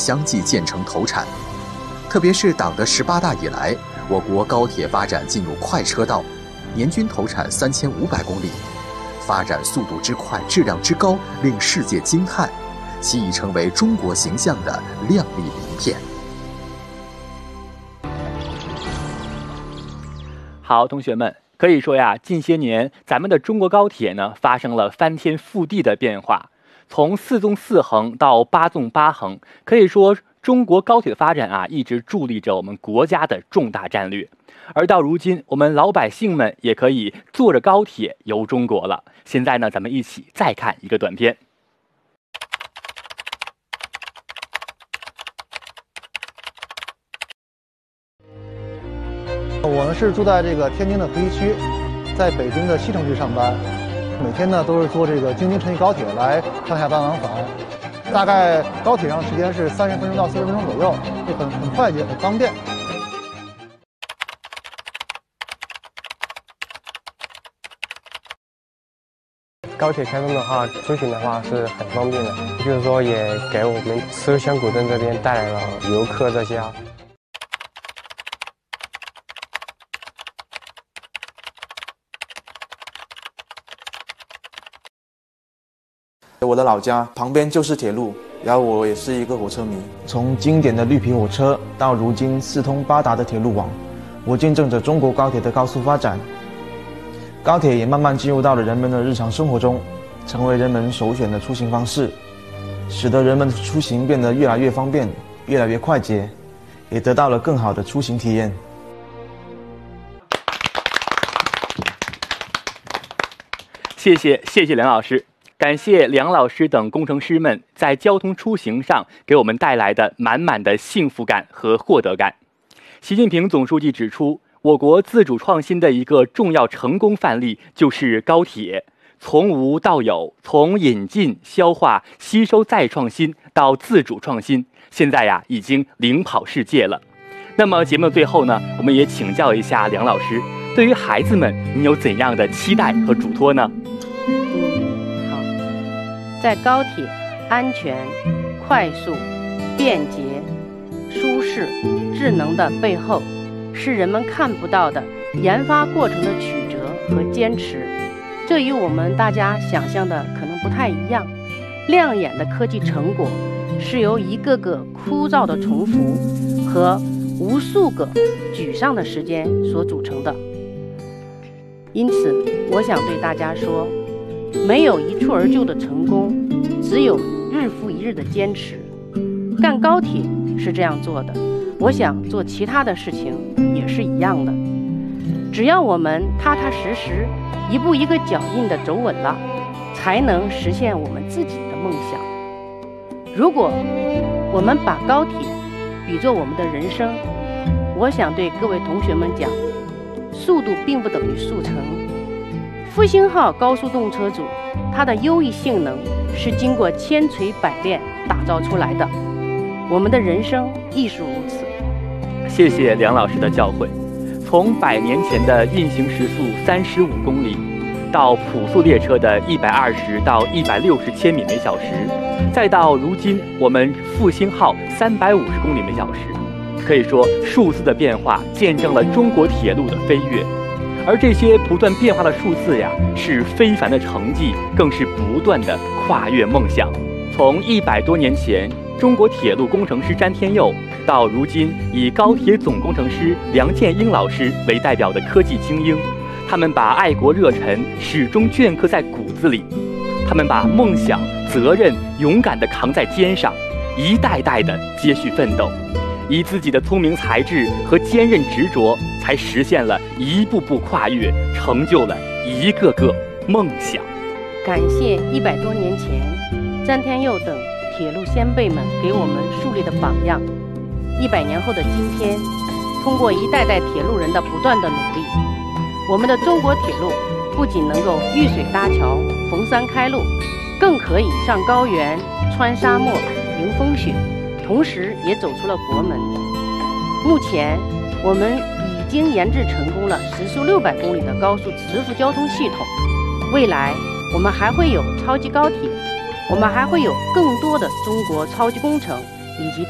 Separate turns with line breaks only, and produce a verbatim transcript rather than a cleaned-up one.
相继建成投产。特别是党的十八大以来，我国高铁发展进入快车道，年均投产三千五百公里，发展速度之快、质量之高，令世界惊叹，其已成为中国形象的亮丽名片。
好，同学们，可以说呀，近些年咱们的中国高铁呢发生了翻天覆地的变化，从四纵四横到八纵八横，可以说中国高铁的发展啊，一直助力着我们国家的重大战略。而到如今，我们老百姓们也可以坐着高铁游中国了。现在呢，咱们一起再看一个短片。
我呢是住在这个天津的河西区，在北京的西城区上班，每天呢都是坐这个京津城际高铁来上下班往返，大概高铁上时间是三十分钟到四十分钟左右，就很很快捷，很方便。
高铁开通的话，出行的话是很方便的，就是说也给我们思乡古镇这边带来了游客这些啊。
我的老家旁边就是铁路，然后我也是一个火车迷。
从经典的绿皮火车到如今四通八达的铁路网，我见证着中国高铁的高速发展。高铁也慢慢进入到了人们的日常生活中，成为人们首选的出行方式，使得人们的出行变得越来越方便，越来越快捷，也得到了更好的出行体验。
谢谢，谢谢梁老师。感谢梁老师等工程师们在交通出行上给我们带来的满满的幸福感和获得感。习近平总书记指出，我国自主创新的一个重要成功范例就是高铁，从无到有，从引进、消化、吸收再创新到自主创新，现在呀已经领跑世界了。那么节目的最后呢，我们也请教一下梁老师，对于孩子们，你有怎样的期待和嘱托呢？
在高铁安全、快速、便捷、舒适、智能的背后，是人们看不到的研发过程的曲折和坚持。这与我们大家想象的可能不太一样。亮眼的科技成果是由一个个枯燥的重复和无数个沮丧的时间所组成的。因此，我想对大家说，没有一蹴而就的成功，只有日复一日的坚持。干高铁是这样做的，我想做其他的事情也是一样的。只要我们踏踏实实、一步一个脚印地走稳了，才能实现我们自己的梦想。如果我们把高铁比作我们的人生，我想对各位同学们讲，速度并不等于速成。复兴号高速动车组，它的优异性能是经过千锤百炼打造出来的。我们的人生亦是如此。
谢谢梁老师的教诲。从百年前的运行时速三十五公里，到普速列车的一百二十到一百六十千米每小时，再到如今我们复兴号三百五十公里每小时，可以说数字的变化见证了中国铁路的飞跃。而这些不断变化的数字呀，是非凡的成绩，更是不断的跨越梦想。从一百多年前中国铁路工程师詹天佑，到如今以高铁总工程师梁建英老师为代表的科技精英，他们把爱国热忱始终镌刻在骨子里，他们把梦想、责任勇敢地扛在肩上，一代代地接续奋斗，以自己的聪明才智和坚韧执着，才实现了一步步跨越，成就了一个个梦想。
感谢一百多年前詹天佑等铁路先辈们给我们树立的榜样。一百年后的今天，通过一代代铁路人的不断的努力，我们的中国铁路不仅能够遇水搭桥、逢山开路，更可以上高原、穿沙漠、迎风雪，同时也走出了国门。目前我们已经研制成功了时速六百公里的高速磁浮交通系统，未来我们还会有超级高铁，我们还会有更多的中国超级工程以及